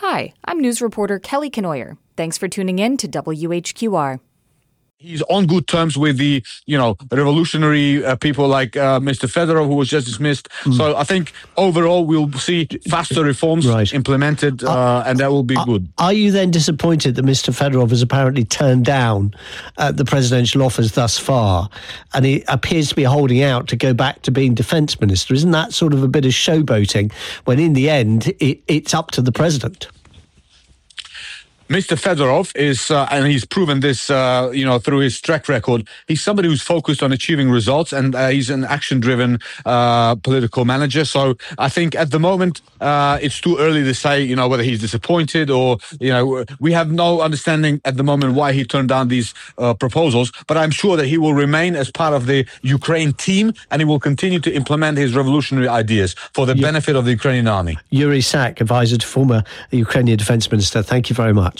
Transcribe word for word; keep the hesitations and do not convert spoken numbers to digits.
Hi, I'm news reporter Kelly Kenoyer. Thanks for tuning in to W H Q R. He's on good terms with the, you know, revolutionary uh, people like uh, Mister Fedorov, who was just dismissed. Mm. So I think overall we'll see faster reforms right. implemented, uh, uh, and that will be are, good. Are you then disappointed that Mister Fedorov has apparently turned down uh, the presidential offers thus far, and he appears to be holding out to go back to being defence minister? Isn't that sort of a bit of showboating when in the end it, it's up to the president? Mister Fedorov is, uh, and he's proven this, uh, you know, through his track record. He's somebody who's focused on achieving results, and uh, he's an action-driven uh, political manager. So I think at the moment uh, it's too early to say, you know, whether he's disappointed or, you know, we have no understanding at the moment why he turned down these uh, proposals. But I'm sure that he will remain as part of the Ukraine team, and he will continue to implement his revolutionary ideas for the benefit of the Ukrainian army. Yuri Sak, advisor to former Ukrainian defence minister. Thank you very much.